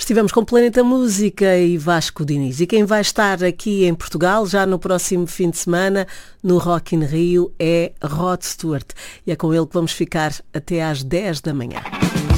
Estivemos com Planeta Música e Vasco Diniz. E quem vai estar aqui em Portugal já no próximo fim de semana no Rock in Rio é Rod Stewart. E é com ele que vamos ficar até às 10 da manhã.